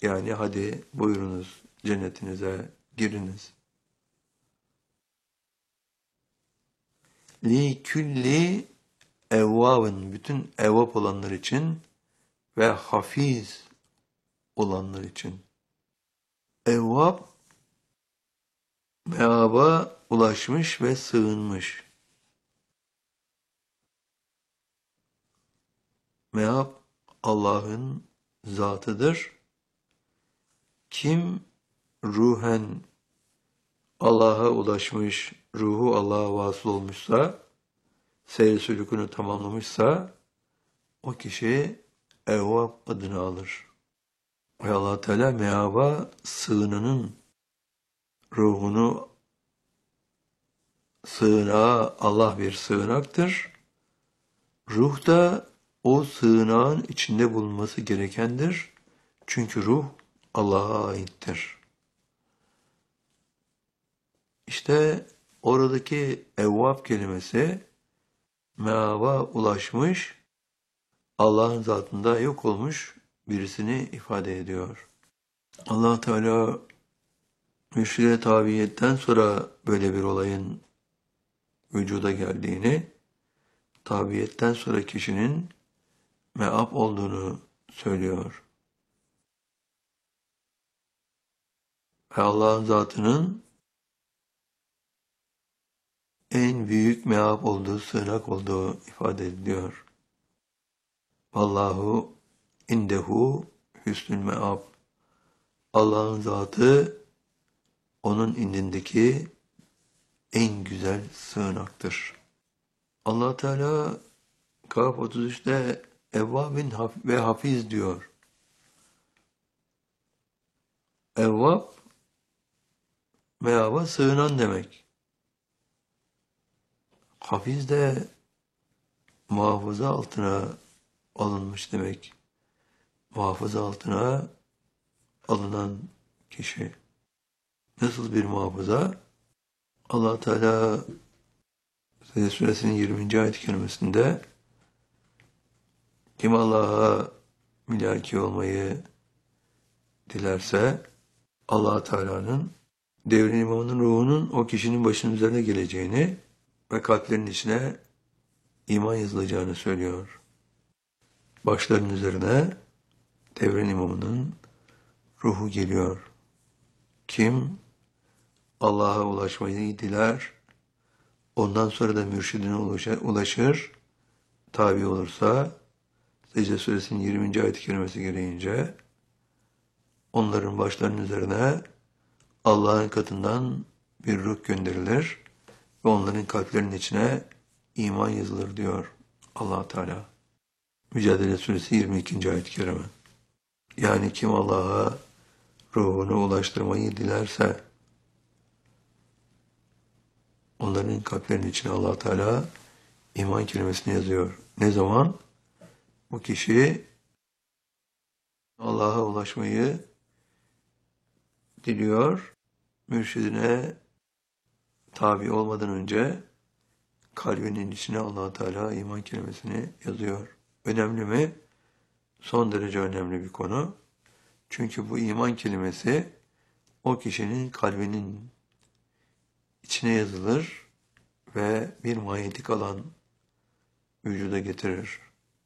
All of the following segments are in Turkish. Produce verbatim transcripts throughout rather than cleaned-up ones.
Yani hadi buyurunuz cennetinize giriniz. Li külli evvabın, bütün evvap olanlar için ve hafiz olanlar için. Evvab, meaba ulaşmış ve sığınmış. Meab Allah'ın zatıdır. Kim ruhen Allah'a ulaşmış, ruhu Allah'a vasıl olmuşsa, seyir sülükünü tamamlamışsa, o kişi evvab adını alır. Ve Allah Teala meaba sığınanın ruhunu sığınağa, Allah bir sığınaktır. Ruh da o sığınağın içinde bulunması gerekendir. Çünkü ruh Allah'a aittir. İşte oradaki evvab kelimesi meaba ulaşmış, Allah'ın zatında yok olmuş birisini ifade ediyor. Allah Teala mürşide tabiiyetten sonra böyle bir olayın vücuda geldiğini, tabiiyetten sonra kişinin meab olduğunu söylüyor. Ve Allah'ın zatının en büyük meab olduğu, sığınak olduğu ifade ediliyor. Vallahu indehu hüsnül meab. Allah'ın zatı onun indindeki en güzel sığınaktır. Allah Teala Kaf otuz üçte Evvabin ve hafiz diyor. Evvab meaba sığınan demek. Hafiz de muhafaza altına alınmış demek. Muhafaza altına alınan kişi. Nasıl bir muhafaza? Allah Teala Secde Suresinin yirminci ayet-i kerimesinde kim Allah'a milaki olmayı dilerse Allah Teala'nın devrin imamının ruhunun o kişinin başının üzerine geleceğini ve kalplerinin içine iman yazılacağını söylüyor. Başların üzerine devrin imamının ruhu geliyor. Kim Allah'a ulaşmayı diler, ondan sonra da mürşidine ulaşır, tabi olursa, Secde Suresinin yirminci ayet-i kerimesi gereğince, onların başlarının üzerine Allah'ın katından bir ruh gönderilir ve onların kalplerinin içine iman yazılır diyor Allah Teala. Mücadele Suresi yirmi ikinci ayet-i kerime. Yani kim Allah'a ruhunu ulaştırmayı dilerse, onların kalplerinin içine Allah Teala iman kelimesini yazıyor. Ne zaman? Bu kişi Allah'a ulaşmayı diliyor, mürşidine tabi olmadan önce kalbinin içine Allah Teala iman kelimesini yazıyor. Önemli mi? Son derece önemli bir konu. Çünkü bu iman kelimesi o kişinin kalbinin içine yazılır ve bir manyetik alan vücuda getirir.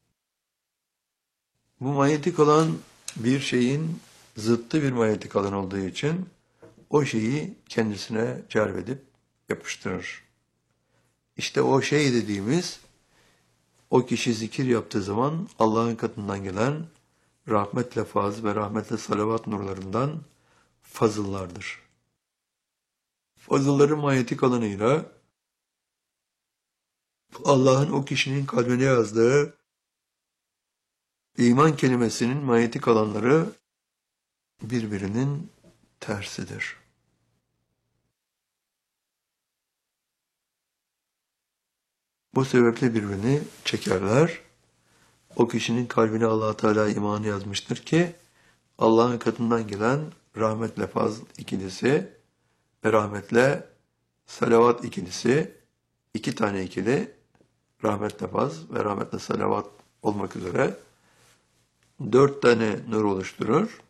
Bu manyetik alan bir şeyin zıttı bir manyetik alan olduğu için o şeyi kendisine celbedip yapıştırır. İşte o şey dediğimiz, o kişi zikir yaptığı zaman Allah'ın katından gelen rahmetle faz ve rahmetle salavat nurlarından fazıllardır. Fazılların manyetik alanıyla Allah'ın o kişinin kalbine yazdığı iman kelimesinin manyetik alanları birbirinin tersidir. Bu sebeple birbirini çekerler. O kişinin kalbine Allah Teala imanı yazmıştır ki Allah'ın katından gelen rahmetle fazl ikilisi ve rahmetle salavat ikilisi, iki tane ikili rahmetle fazl ve rahmetle salavat olmak üzere dört tane nur oluşturur.